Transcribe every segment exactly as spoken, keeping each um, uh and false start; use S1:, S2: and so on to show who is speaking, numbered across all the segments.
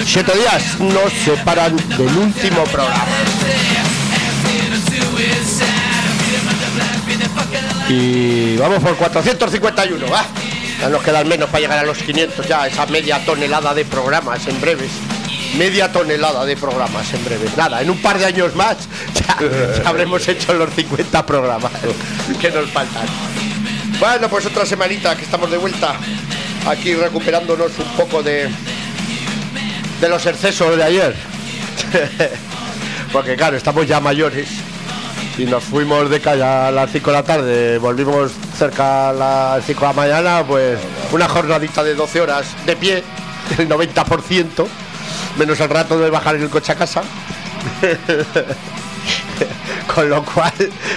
S1: Siete días nos separan del último programa. Y vamos por cuatrocientos cincuenta y uno, va. Ya nos quedan menos para llegar a los quinientos, ya esa media tonelada de programas en breves. Media tonelada de programas en breves. Nada, en un par de años más ya, ya habremos hecho los cincuenta programas que nos faltan. Bueno, pues otra semanita que estamos de vuelta aquí recuperándonos un poco de de los excesos de ayer. Porque claro, estamos ya mayores y nos fuimos de calle a las cinco de la tarde, volvimos cerca a las cinco de la mañana, pues una jornadita de doce horas de pie, el noventa por ciento, menos el rato de bajar en el coche a casa. Con lo cual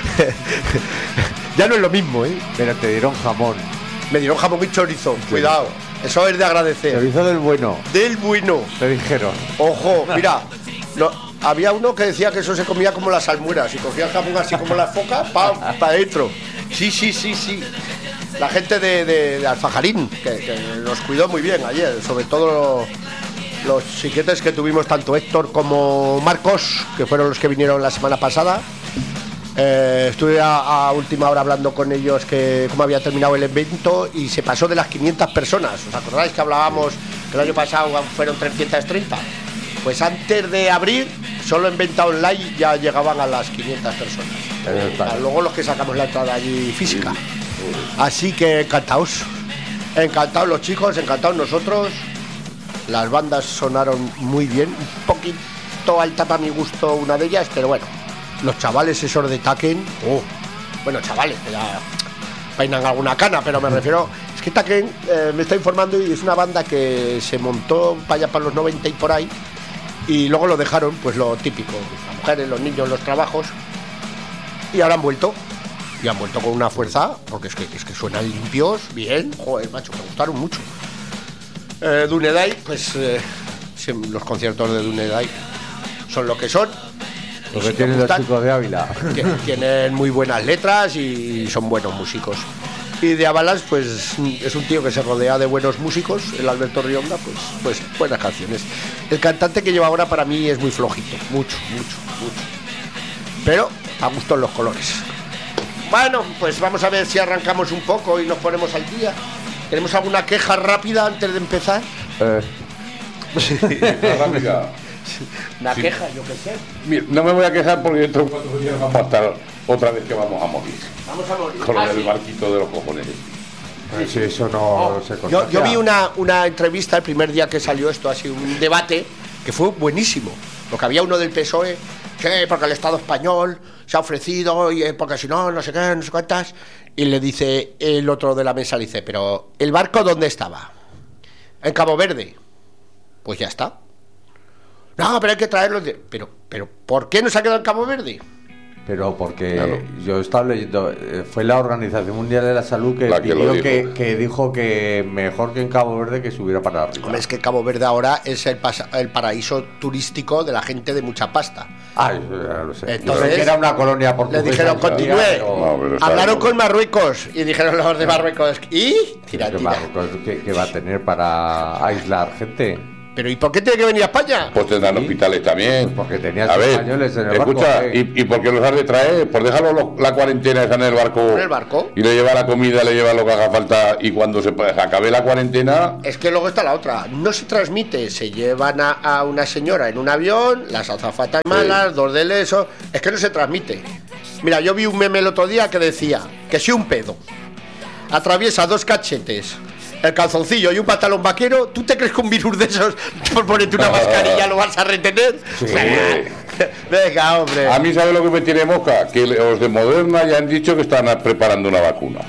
S1: ya no es lo mismo, ¿eh?
S2: Pero te dieron jamón.
S1: Me dieron jamón y chorizo, sí. Cuidado, eso es de agradecer.
S2: Chorizo del bueno.
S1: Del bueno.
S2: Te dijeron.
S1: Ojo, mira, no, había uno que decía que eso se comía como las almueras, y cogía el jamón así como la foca, pa, pa adentro. Sí, sí, sí, sí. La gente de, de, de Alfajarín, que, que nos cuidó muy bien ayer, sobre todo los chiquetes que tuvimos, tanto Héctor como Marcos, que fueron los que vinieron la semana pasada. Eh, estuve a, a última hora hablando con ellos que cómo había terminado el evento y se pasó de las quinientas personas. ¿Os acordáis que hablábamos que el año pasado fueron trescientas treinta? Pues antes de abrir, solo en venta online ya llegaban a las quinientas personas. Eh, luego los que sacamos la entrada allí física. Así que encantados. Encantados los chicos, encantados nosotros. Las bandas sonaron muy bien. Un poquito alta para mi gusto una de ellas, pero bueno. Los chavales esos de Taken, oh, bueno, chavales, que ya peinan alguna cana, pero me refiero, es que Taken eh, me está informando y es una banda que se montó para allá para los noventa y por ahí, y luego lo dejaron, pues lo típico, las mujeres, los niños, los trabajos, y ahora han vuelto, y han vuelto con una fuerza, porque es que, es que suenan limpios, bien, joder, macho, me gustaron mucho. Eh, Dunedai, pues eh, los conciertos de Dunedai son lo que son.
S2: Lo que si tienen los chicos de Ávila.
S1: Que tienen muy buenas letras y son buenos músicos. Y de Avalanche, pues es un tío que se rodea de buenos músicos, el Alberto Rionda, pues, pues buenas canciones. El cantante que lleva ahora para mí es muy flojito, mucho, mucho, mucho. Pero a gusto en los colores. Bueno, pues vamos a ver si arrancamos un poco y nos ponemos al día. ¿Tenemos alguna queja rápida antes de empezar?
S3: Eh. Sí, rápida.
S1: Una
S3: sí.
S1: queja, yo qué sé.
S3: Mira, no me voy a quejar porque dentro de cuatro días vamos a estar otra vez que vamos a morir.
S1: Vamos a morir.
S3: Con
S1: ah,
S3: el
S1: sí.
S3: barquito de los cojones.
S2: Sí, sí, eso no
S1: oh,
S2: se contagia.
S1: Yo, yo vi una, una entrevista el primer día que salió esto, así un debate que fue buenísimo. Porque había uno del P S O E, que porque el Estado español se ha ofrecido, y porque si no, no sé qué, no sé cuántas. Y le dice el otro de la mesa, le dice, pero ¿el barco dónde estaba? En Cabo Verde. Pues ya está. No, pero hay que traerlo. De... Pero, pero, ¿por qué no se ha quedado en Cabo Verde?
S2: Pero porque
S3: claro.
S2: Yo estaba leyendo, fue la Organización Mundial de la Salud que,
S3: la que,
S2: pidió
S3: dijo.
S2: Que, que dijo que mejor que en Cabo Verde que subiera para arriba.
S1: Hombre, es que Cabo Verde ahora es el, pas- el paraíso turístico de la gente de mucha pasta.
S2: Ah, yo ya lo sé.
S1: Entonces,
S2: que era una colonia portuguesa.
S1: Le dijeron, continúe.
S2: Pero...
S3: No,
S1: hablaron con Marruecos y dijeron los de Marruecos, ¿y? Tira,
S2: ¿Qué,
S1: tira.
S2: Marruecos, ¿qué, qué va a tener para aislar gente?
S1: Pero ¿y por qué tiene que venir a España?
S3: Pues tendrán ¿sí? hospitales también.
S2: Porque tenías
S3: a ver,
S2: españoles en el
S3: escucha,
S2: barco. ¿eh?
S3: ¿y, ¿y por qué los has de traer? Por dejarlo lo, la cuarentena esa en el barco.
S1: ¿En el barco?
S3: Y le lleva la comida, le lleva lo que haga falta. Y cuando se acabe la cuarentena.
S1: Es que luego está la otra. No se transmite. Se llevan a, a una señora en un avión, las azafatas sí. malas, dos de eso. Es que no se transmite. Mira, yo vi un meme el otro día que decía que si un pedo atraviesa dos cachetes, el calzoncillo y un pantalón vaquero, ¿tú te crees que un virus de esos, por ponerte una mascarilla, lo vas a retener?
S3: Sí.
S1: Venga, hombre.
S3: A mí, ¿sabe lo que me tiene mosca? Que los de Moderna ya han dicho que están preparando una vacuna.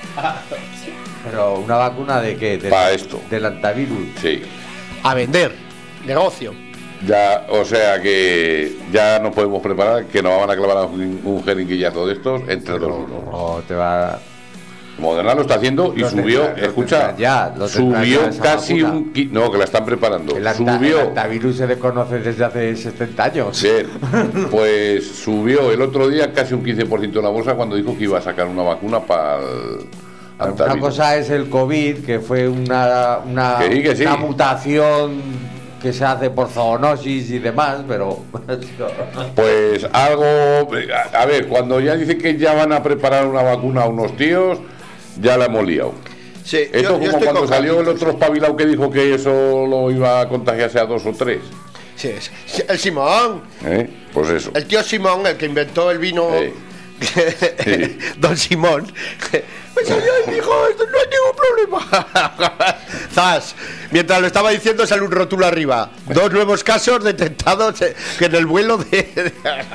S2: ¿Pero una vacuna de qué? De
S3: Para esto.
S2: Del antivirus.
S3: Sí.
S1: A vender. Negocio.
S3: Ya, o sea que ya nos podemos preparar, que nos van a clavar un, un jeringuillazo de estos entre dos.
S2: No, te va...
S3: Moderna lo está haciendo y
S2: lo
S3: subió,
S2: tendrá,
S3: escucha,
S2: ya,
S3: subió casi un... No, que la están preparando.
S2: El, anta,
S3: subió,
S2: el antivirus se le conoce desde hace setenta años.
S3: Sí, pues subió el otro día casi un quince por ciento en la bolsa cuando dijo que iba a sacar una vacuna para el antivirus.
S2: Una cosa es el COVID, que fue una, una,
S3: que sí, que sí.
S2: una mutación que se hace por zoonosis y demás, pero...
S3: Pues algo... A, a ver, cuando ya dicen que ya van a preparar una vacuna a unos tíos, ya la hemos liado.
S1: Sí,
S3: Esto
S1: yo, yo
S3: como cuando salió
S1: Carlitos.
S3: el otro espabilado que dijo que eso lo iba a contagiarse a dos o tres.
S1: Sí, sí, el Simón,
S3: ¿Eh? Pues eso.
S1: el tío Simón, el que inventó el vino,
S3: Sí. Sí.
S1: Don Simón, me salió y dijo, esto no hay ningún problema. Zas, mientras lo estaba diciendo sale un rótulo arriba, dos nuevos casos detectados en el vuelo de...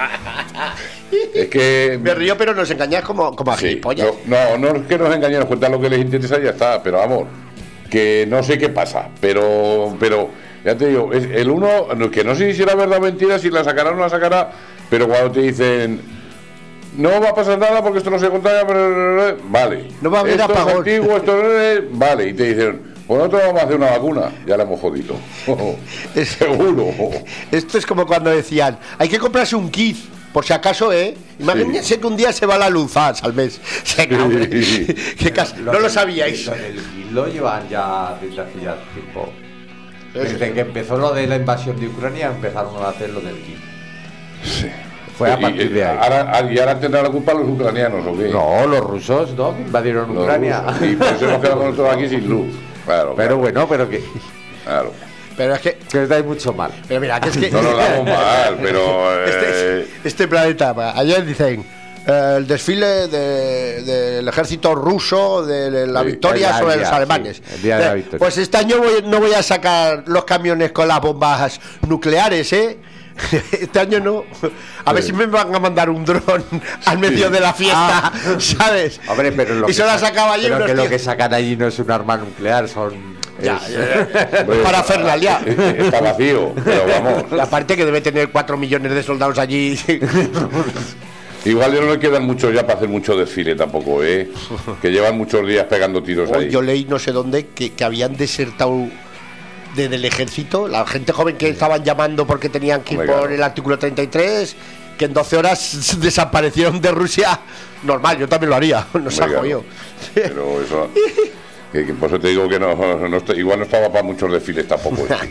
S3: Es que...
S1: Me río, pero nos engañáis como, como a
S3: Sí,
S1: gilipollas.
S3: no, no, no es que nos engañen, cuentan lo que les interesa y ya está, pero vamos, que no sé qué pasa, pero, pero ya te digo, es el uno, que no sé si era verdad o mentira, si la sacará o no la sacará, pero cuando te dicen, no va a pasar nada porque esto no se contagia, pero, vale,
S1: No va a haber
S3: esto es
S1: apagón.
S3: antiguo, esto es, vale, y te dicen, pues nosotros vamos a hacer una vacuna, ya la hemos jodido,
S1: Es-
S3: seguro.
S1: Esto es como cuando decían, hay que comprarse un kit, por si acaso, ¿eh? Imagínense que un día se va la luz ah, al mes. Se cabrón. Qué cas- No lo sabíais.
S2: Lo del kit lo llevan ya desde hace ya tiempo. Desde que empezó lo de la invasión de Ucrania empezaron a hacer lo del kit.
S3: Sí.
S2: Fue a
S3: Y-
S2: partir
S3: y
S2: de ahí.
S3: Ahora, y ahora tendrán la culpa los ucranianos, ¿o qué?
S2: No, los rusos, ¿no? Que invadieron
S3: Los
S2: Ucrania.
S3: rusos. Y por eso nos quedamos nosotros aquí sin luz. Claro,
S2: Pero
S3: claro,
S2: bueno, pero que,
S3: claro.
S1: Pero es que,
S2: que os dais mucho mal.
S1: pero mira, que es que...
S3: No nos damos mal, pero...
S1: Este,
S3: eh,
S1: este planeta, va, ayer dicen eh, el desfile de- del ejército ruso de la
S3: Sí,
S1: victoria
S2: el
S1: sobre
S2: día,
S1: los
S2: sí,
S1: alemanes.
S2: el día de la
S1: Eh,
S2: victoria.
S1: Pues este año voy- no voy a sacar los camiones con las bombas nucleares, ¿eh? Este año no. A ver
S3: Sí.
S1: si me van a mandar un dron al medio de la fiesta,
S2: Ah.
S1: ¿sabes?
S2: Hombre, pero lo
S1: y
S2: que
S1: se la
S2: sa-
S1: sacaba allí
S2: pero
S1: unos
S2: que lo
S1: tíos-
S2: que sacan allí no es un arma nuclear, son...
S1: Ya,
S2: es-
S1: ya,
S3: hombre,
S1: para Fernalia.
S3: Está vacío, pero vamos.
S1: La parte que debe tener cuatro millones de soldados allí.
S3: Igual ya no le quedan muchos ya para hacer mucho desfile tampoco, ¿eh? Que llevan muchos días pegando tiros
S1: Hoy
S3: ahí.
S1: yo leí no sé dónde que, que habían desertado de- del ejército, la gente joven que estaban llamando porque tenían que ir
S3: Hombre,
S1: por
S3: claro.
S1: el artículo treinta y tres, que en doce horas desaparecieron de Rusia. Normal, yo también lo haría, nos
S3: Hombre,
S1: hago
S3: claro.
S1: yo.
S3: Pero eso... Que, que por eso te digo que no, no está- igual no estaba para muchos desfiles tampoco. ¿eh?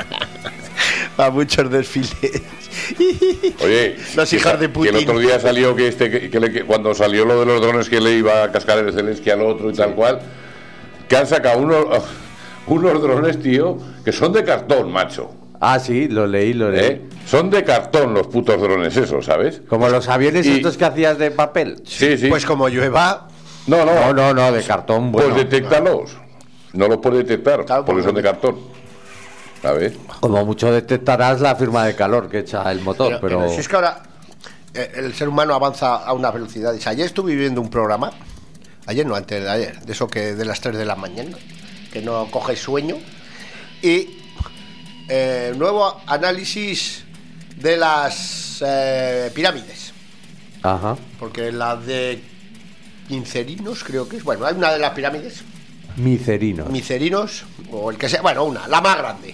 S1: A muchos desfiles.
S3: Oye,
S1: Los
S3: que,
S1: hijos
S3: sa-
S1: de
S3: que el
S1: Putin.
S3: otro día salió que este que, que le- que cuando salió lo de los drones que le iba a cascar el Zelensky al otro y tal cual, que han sacado unos, unos drones, tío, que son de cartón, macho.
S2: Ah, sí, lo leí, lo leí.
S3: ¿eh? Son de cartón los putos drones esos, ¿sabes?
S2: Como los aviones
S3: Y-
S2: estos que hacías de papel.
S3: Sí, sí.
S1: Pues como llueva,
S3: no, no,
S2: No, no, no, de cartón,
S3: pues
S2: bueno.
S3: detéctalos. No los puedes detectar,
S1: Claro,
S3: porque
S1: porque-
S3: son de cartón. ¿Sabes?
S2: Como mucho detectarás la firma de calor que echa el motor,
S1: pero,
S2: pero...
S1: pero si es que ahora eh, el ser humano avanza a una velocidad. Dice, ayer estuve viviendo un programa, ayer no, antes de ayer, de eso que de las tres de la mañana, que no coges sueño, y eh, nuevo análisis de las eh, pirámides,
S2: Ajá.
S1: porque la de Mincerinos creo que es, bueno, hay una de las pirámides,
S2: Micerino.
S1: Micerinos, o el que sea, bueno, una, la más grande.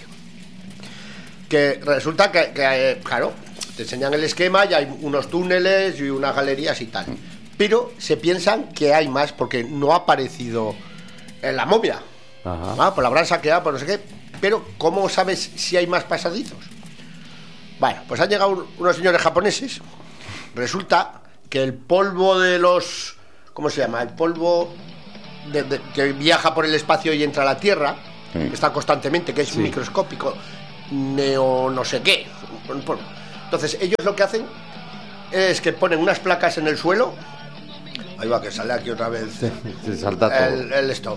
S1: Que resulta que, que, eh, claro, te enseñan el esquema y hay unos túneles y unas galerías y tal. Pero se piensan que hay más porque no ha aparecido en la momia.
S2: Ajá.
S1: Ah, pues la habrán saqueado, pues no sé qué. Pero, ¿cómo sabes si hay más pasadizos? Bueno, pues han llegado un- unos señores japoneses. Resulta que el polvo de los... ¿Cómo se llama? El polvo de- de- que viaja por el espacio y entra a la Tierra,
S3: Sí.
S1: que está constantemente, que es
S2: Sí.
S1: microscópico, neo no sé qué. Entonces, ellos lo que hacen es que ponen unas placas en el suelo. Ahí va, que sale aquí otra vez
S2: Se salta todo.
S1: el, el esto.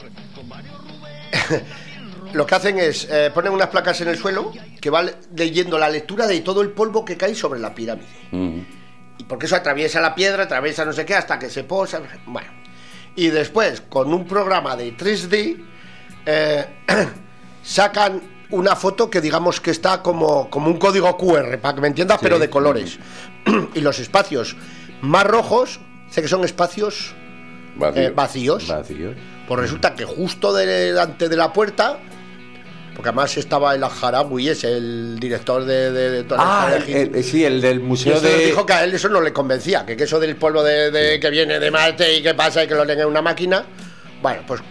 S1: Lo que hacen es eh, ponen unas placas en el suelo que va le- leyendo la lectura de todo el polvo que cae sobre la pirámide.
S3: Mm.
S1: Y porque eso atraviesa la piedra, atraviesa no sé qué, hasta que se posa. Bueno. Y después, con un programa de tres D, eh, sacan una foto que digamos que está como, como un código Q R, para que me entiendas,
S2: Sí.
S1: pero de colores. Y los espacios más rojos, sé que son espacios
S3: Vacío.
S1: eh, vacíos.
S2: Vacío.
S1: Pues resulta que justo delante de la puerta, porque además estaba el Ajarawi, es el director de, de, de toda la
S2: Ah,
S1: historia
S2: el,
S1: egipcia.
S2: el- sí, el del
S1: Y
S2: museo
S1: eso
S2: de...
S1: dijo que a él eso no le convencía, que, que eso del polvo de, de- que viene de Marte y que pasa y que lo leen en una máquina. Bueno, pues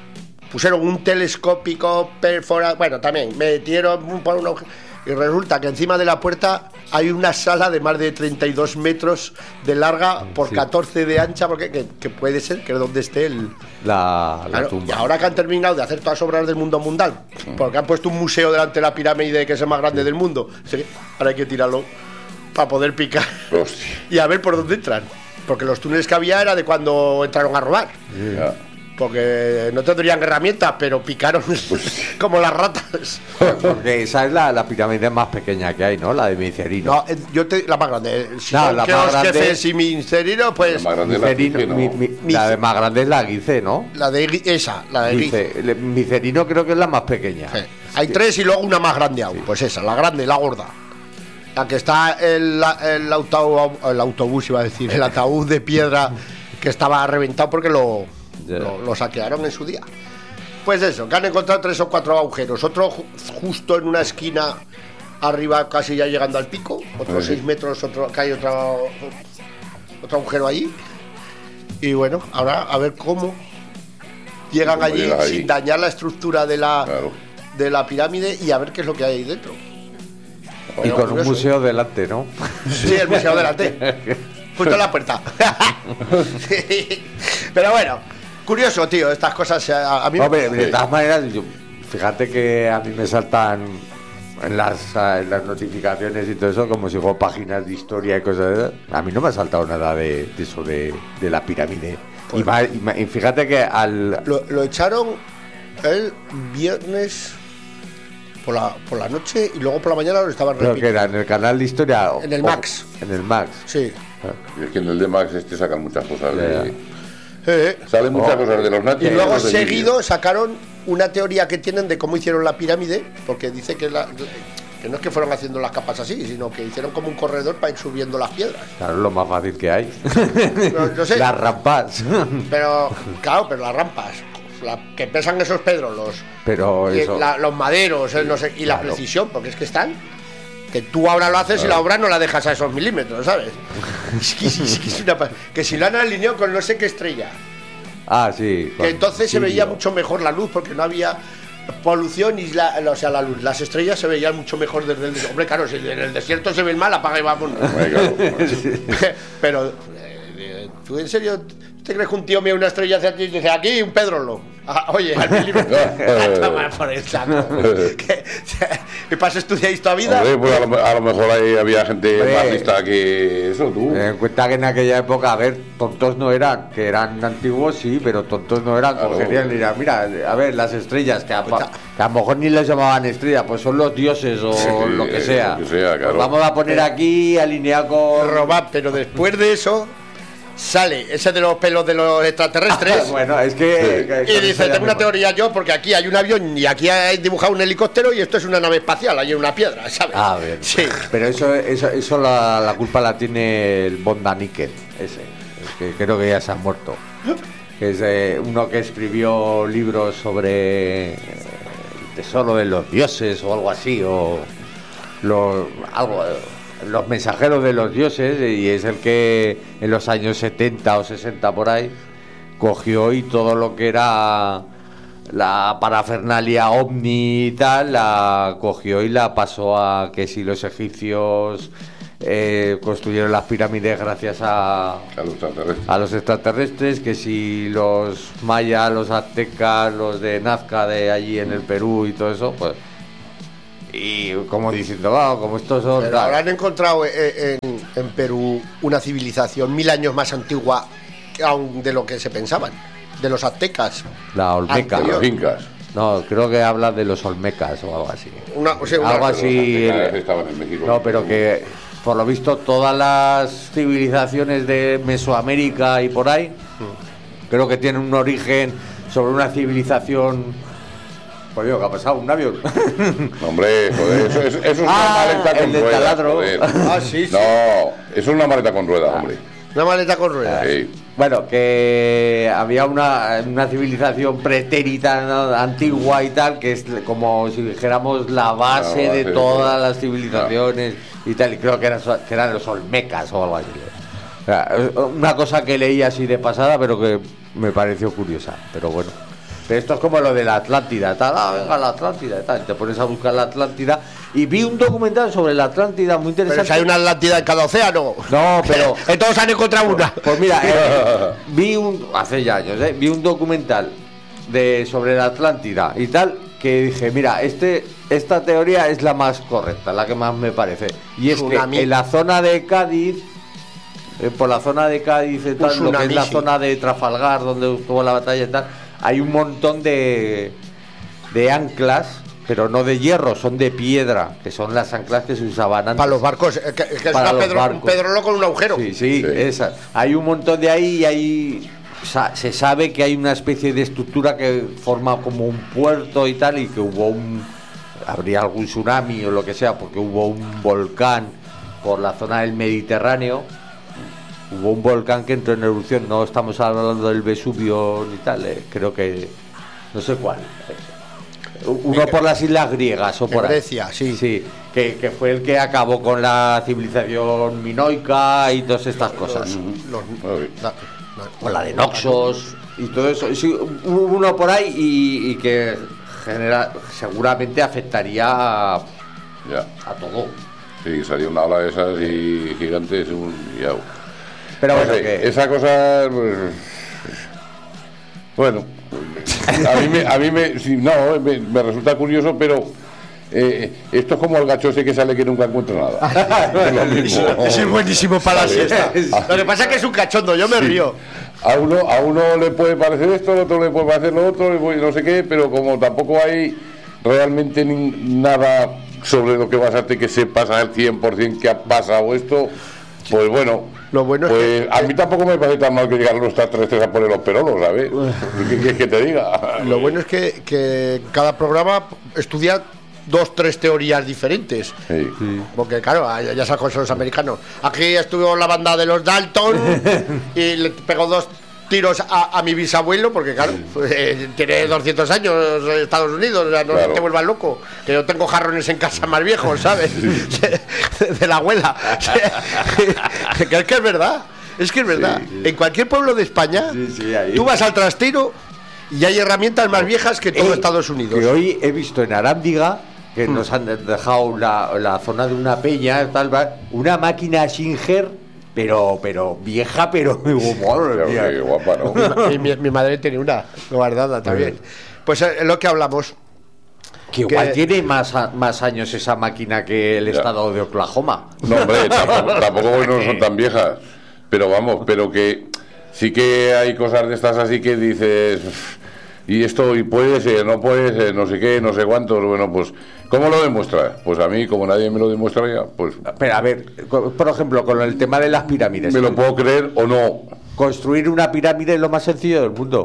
S1: pusieron un telescópico perfora, bueno, también metieron por unos, y resulta que encima de la puerta hay una sala de más de treinta y dos metros de larga por sí. catorce de ancha, porque que, que puede ser que es donde esté el
S2: la, la
S1: claro,
S2: tumba.
S1: Y ahora que han terminado de hacer todas las obras del mundo mundial, porque han puesto un museo delante de la pirámide que es el más grande del mundo, sí, ahora hay que tirarlo para poder picar. Hostia. Y a ver por dónde entran, porque los túneles que había era de cuando entraron a robar.
S3: Yeah.
S1: Porque no tendrían herramientas, pero picaron pues, como las ratas.
S2: Porque esa es la, la pirámide más pequeña que hay, ¿no? La de Micerino.
S1: No, yo te, la más grande. Si
S2: no, la más grande
S1: y Micerino, pues.
S3: La,
S2: Micerino, la, mi, mi, mi, la de más grande es la Guice, ¿no?
S1: La de esa, la de Guice.
S2: Micerino creo que es la más pequeña.
S1: Sí. Hay sí. tres y luego una más grande aún. Sí. Pues esa, la grande, la gorda. La que está el, el, auto, el autobús, iba a decir, el ataúd de piedra que estaba reventado porque lo. Lo, lo saquearon en su día. Pues eso, que han encontrado tres o cuatro agujeros. Otro justo en una esquina arriba, casi ya llegando al pico. Otros seis metros, otro, que hay otro, otro agujero allí. Y bueno, ahora a ver cómo llegan allí sin dañar la estructura de la, claro. de la pirámide y a ver qué es lo que hay ahí dentro.
S2: Y Pero con curioso, un museo delante, ¿no?
S1: Sí, el museo delante. Justo en la puerta. Sí. Pero bueno. Curioso, tío, estas cosas a, a mí
S2: Hombre, me... de todas maneras, yo, fíjate que a mí me saltan en las, en las notificaciones y todo eso, como si fueron páginas de historia y cosas de eso. A mí no me ha saltado nada de, de eso de, de la pirámide. Pues, y, va, y, y fíjate que al...
S1: Lo, lo echaron el viernes por la, por la noche y luego por la mañana lo estaban repitiendo.
S2: Creo que era en el canal de historia.
S1: En el Max.
S2: O, en el Max.
S1: Sí.
S3: Y es que en el de Max este sacan muchas cosas
S1: yeah.
S3: de...
S1: Eh,
S3: Salen muchas oh, cosas de los nazis.
S1: Y luego seguido vídeo. sacaron una teoría que tienen de cómo hicieron la pirámide, porque dice que, la, que no es que fueron haciendo las capas así, sino que hicieron como un corredor para ir subiendo las piedras.
S2: Claro, es lo más fácil que hay.
S1: No, no sé.
S2: Las rampas.
S1: Pero, claro, pero las rampas, la, que pesan esos pedros, los,
S2: pero eso,
S1: la, los maderos, sí, no sé, y claro. la precisión, porque es que están... Que tú ahora lo haces claro. y la obra no la dejas a esos milímetros, ¿sabes? Es que, es que, es una, que si lo han alineado con no sé qué estrella.
S2: Ah, sí.
S1: Que entonces se veía mucho mejor la luz porque no había polución y la, o sea, la luz. Las estrellas se veían mucho mejor desde el desierto. Hombre, claro, si en el desierto se ve el mal, apaga y vamos. Pero, eh, ¿tú en serio te crees que un tío mira una estrella hacia ti y dice aquí un Pedrolo? Ah, oye, al milímetro. A tomar por el saco. ¿Qué pasa, estudiáis toda vida?
S3: Hombre, pues a, lo, a lo mejor ahí había gente Hombre, más lista que eso, tú.
S2: Ten en cuenta que en aquella época, a ver, tontos no eran, que eran antiguos, sí, pero tontos no eran. Claro. Cogerían y dirán, mira, a ver, las estrellas, que a, que a lo mejor ni les llamaban estrellas, pues son los dioses o sí, lo que sea.
S3: Lo que sea claro.
S2: Pues vamos a poner aquí, alineado con...
S1: Robar, pero después de eso... Sale ese de los pelos de los extraterrestres.
S2: Ah, bueno, es que...
S1: Sí. que, que y dice, tengo una teoría yo, porque aquí hay un avión y aquí hay dibujado un helicóptero y esto es una nave espacial, hay una piedra, ¿sabes?
S2: Ah, bien. Sí. Pero eso eso, eso la, la culpa la tiene el Von Daniken, ese, que creo que ya se ha muerto. Que es eh, uno que escribió libros sobre el tesoro de los dioses o algo así, o lo, algo... Los mensajeros de los dioses, y es el que en los años setenta o sesenta por ahí cogió y todo lo que era la parafernalia ovni y tal, la cogió y la pasó a que si los egipcios eh, construyeron las pirámides gracias a,
S3: a, los extraterrestres.
S2: a los extraterrestres, que si los mayas, los aztecas, los de Nazca de allí en el Perú y todo eso, pues... Y como diciendo, wow, como estos son...
S1: Pero habrán encontrado en, en, en Perú una civilización mil años más antigua aún de lo que se pensaban, de los aztecas.
S2: La olmeca.
S3: Los incas.
S2: No, creo que habla de los olmecas o algo así.
S1: Una, o sea, una,
S2: algo así.
S3: El, estaban en México.
S2: No, pero que por lo visto todas las civilizaciones de Mesoamérica y por ahí, hmm. creo que tienen un origen sobre una civilización... Pues digo, ¿qué ha pasado? ¿Un avión?
S3: Hombre, joder, eso, eso, eso es
S2: ah,
S3: una maleta con ruedas.
S1: Ah, sí, sí.
S3: No, eso es una maleta con ruedas, ah. hombre.
S1: Una maleta con ruedas.
S3: Sí.
S2: Bueno, que había una, una civilización pretérita, ¿no? Antigua y tal, que es como si dijéramos la base, la base de todas de... las civilizaciones no. y tal, y creo que eran, que eran los olmecas o algo así. O sea, una cosa que leí así de pasada, pero que me pareció curiosa, pero bueno. Pero esto es como lo de la Atlántida, tal, ah, venga, la Atlántida, tal. Te pones a buscar la Atlántida y vi un documental sobre la Atlántida muy interesante.
S1: Pero si hay una Atlántida en cada océano.
S2: No, pero...
S1: Todos han encontrado una.
S2: Pues mira, eh, vi un... Hace ya años, eh, vi un documental de sobre la Atlántida y tal, que dije, mira, este esta teoría es la más correcta, la que más me parece. Y es tsunami. Que en la zona de Cádiz, eh, por la zona de Cádiz y tal, lo que es la sí. zona de Trafalgar, donde estuvo la batalla y tal, hay un montón de, de anclas, pero no de hierro, son de piedra, que son las anclas que se usaban antes.
S1: Para los barcos, que, que para es Pedro, un pedrolo con un agujero.
S2: Sí, sí, sí. Esa. Hay un montón de ahí y hay... Se sabe que hay una especie de estructura que forma como un puerto y tal, y que hubo un... habría algún tsunami o lo que sea, porque hubo un volcán por la zona del Mediterráneo. Hubo un volcán que entró en erupción, no estamos hablando del Vesubio ni tal, eh, creo que... no sé cuál. Uno por las islas griegas o por
S1: Grecia,
S2: ahí.
S1: sí.
S2: Sí, que, que fue el que acabó con la civilización minoica y todas estas cosas.
S1: Los, los,
S2: o la de Noxos y todo eso. Sí, uno por ahí y, y que genera, seguramente afectaría a,
S3: ya.
S2: a todo.
S3: Sí, salía una ola de esas y gigantes. Un, ya.
S1: Pero
S3: no
S1: bueno,
S3: sé,
S1: que...
S3: esa cosa, pues, bueno, a mí me, a mí me, sí, no, me, me resulta curioso, pero eh, esto es como el gacho ese que sale que nunca encuentra nada. Es lo mismo.
S1: Ese es buenísimo para la siesta. Lo que pasa es que es un cachondo, yo me sí. río.
S3: A uno, a uno le puede parecer esto, al otro le puede parecer lo otro, no sé qué, pero como tampoco hay realmente ni, nada sobre lo que basarte que sepas al cien por ciento que ha pasado esto, pues bueno.
S1: Lo bueno
S3: pues
S1: es que,
S3: a mí tampoco me parece tan mal que llegaron los extraterrestres a poner los perolos, ¿sabes? ¿Qué quieres que te diga?
S1: Lo bueno es que, que cada programa estudia dos, tres teorías diferentes.
S3: Sí.
S1: Sí. Porque claro, ya sabes cómo son los americanos. Aquí estuvo la banda de los Dalton y le pegó dos tiros a, a mi bisabuelo, porque claro, eh, tiene doscientos años en Estados Unidos, o sea, no claro. te vuelvas loco, que yo tengo jarrones en casa más viejos, ¿sabes? De la abuela. Que es que es verdad, es que es verdad. Sí, sí. En cualquier pueblo de España, sí, sí, tú vas al trastero y hay herramientas más viejas que todo eh, Estados Unidos.
S2: Que hoy he visto en Arándiga, que hmm. nos han dejado la, la zona de una peña, tal, una máquina Singer, pero pero vieja, pero madre mía.
S3: Qué guapa, ¿no?
S1: mi, mi, mi madre tiene una guardada también. Pues es lo que hablamos.
S2: Que igual que... tiene más, más años esa máquina que el ya. estado de Oklahoma.
S3: No, hombre, tampoco, tampoco no son tan viejas. Pero vamos, pero que sí que hay cosas de estas así que dices... Y esto, y puede ser, no puede ser, no sé qué, no sé cuántos. Bueno, pues, ¿cómo lo demuestras? Pues a mí, como nadie me lo demuestra ya, pues...
S2: Pero a ver, por ejemplo, con el tema de las pirámides.
S3: ¿Me lo puedo creer o no?
S2: Construir una pirámide es lo más sencillo del mundo.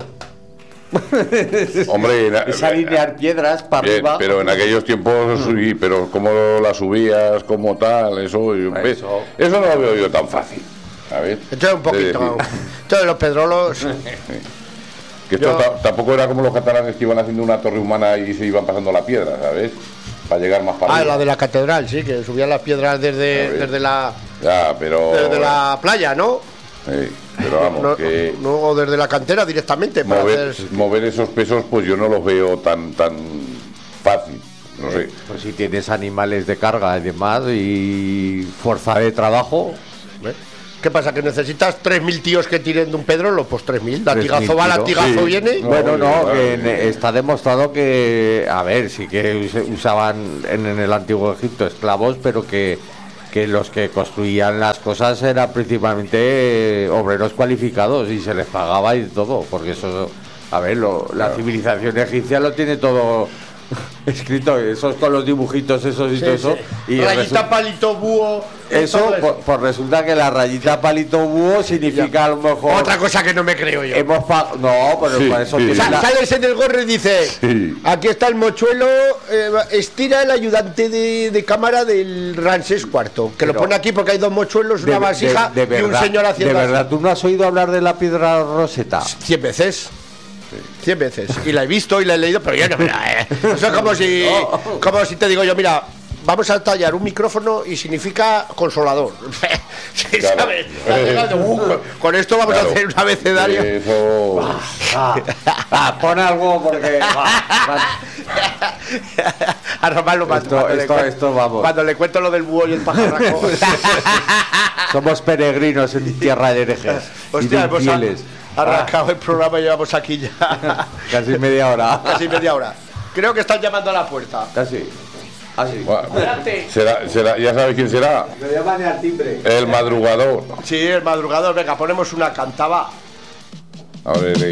S3: Hombre, en,
S2: es alinear piedras para
S3: bien,
S2: arriba.
S3: Pero en aquellos tiempos, sí, pero cómo las subías, como tal, eso, eso... Eso no lo veo yo tan fácil, ¿sabes?
S1: Entonces un poquito, todos los pedrolos...
S3: Que esto yo... tampoco era como los catalanes que iban haciendo una torre humana y se iban pasando la piedra, ¿sabes? Para llegar más para
S1: Ah,
S3: arriba.
S1: La de la catedral, sí, que subían las piedras desde, desde la...
S3: Ya, pero...
S1: Desde la playa, ¿no?
S3: Sí, pero vamos,
S1: no,
S3: que...
S1: No, o desde la cantera directamente.
S3: Mover,
S1: para hacer...
S3: mover esos pesos, pues yo no los veo tan tan fácil, no sé.
S2: Pues si tienes animales de carga y demás y fuerza de trabajo...
S1: ¿Ves? ¿Qué pasa? ¿Que necesitas tres mil tíos que tiren de un pedrolo? Pues tres mil. Latigazo va, latigazo sí. viene.
S2: No, bueno, no, que en, está demostrado que, a ver, sí que usaban en, en el antiguo Egipto esclavos, pero que, que los que construían las cosas eran principalmente obreros cualificados y se les pagaba y todo, porque eso, a ver, lo, la claro. civilización egipcia lo tiene todo... escrito, esos con los dibujitos esos y sí, todo eso
S1: sí. Y rayita palito búho
S2: eso, por, por resulta que la rayita palito búho significa ya. A lo mejor
S1: otra cosa que no me creo yo.
S2: Hemos pa... no, pero sí, por eso
S1: sí. Sa-
S2: la...
S1: sales en el gorro y dices sí. Aquí está el mochuelo, eh, estira el ayudante de, de cámara del Ramsés cuarto, que pero, lo pone aquí porque hay dos mochuelos, una de, vasija de, de verdad, y un señor haciendo
S2: de verdad así. ¿Tú no has oído hablar de la piedra Rosetta?
S1: Cien veces. Cien veces. Y la he visto y la he leído, pero yo no me la... Eh. Eso es como si, como si te digo yo, mira, vamos a tallar un micrófono y significa consolador. Sí,
S3: Claro.
S1: ¿sabes? Uh, con- con esto vamos
S3: Claro.
S1: a hacer un abecedario.
S3: Eso.
S2: Ah, ah, pon algo porque. ah,
S1: A Román lo mato.
S2: Esto-
S1: cuando le
S2: esto-
S1: cuento-
S2: esto, vamos.
S1: Cuando le cuento lo del búho y el pajarraco.
S2: somos peregrinos en tierra de herejes y de
S1: Hostia, hemos
S2: infieles.
S1: arrancado el programa y llevamos aquí ya
S2: Ah, casi media hora.
S1: casi media hora. Creo que están llamando a la puerta.
S2: Casi. Así.
S3: Bueno,
S1: Adelante.
S3: será, será, ya sabes quién será.
S2: Lo llaman al timbre.
S3: El madrugador.
S1: Sí, el madrugador. Venga, ponemos una cantaba.
S3: A ver, eh,